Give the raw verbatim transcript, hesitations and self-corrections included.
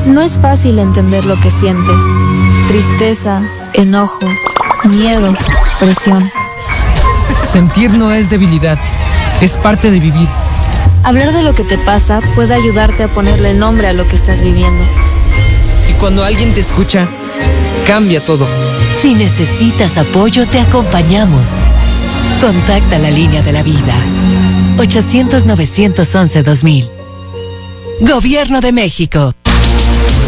No es fácil entender lo que sientes. Tristeza, enojo, miedo, presión. Sentir no es debilidad, es parte de vivir. Hablar de lo que te pasa puede ayudarte a ponerle nombre a lo que estás viviendo. Y cuando alguien te escucha, cambia todo. Si necesitas apoyo, te acompañamos. Contacta la línea de la vida. ochocientos, novecientos once, dos mil. Gobierno de México.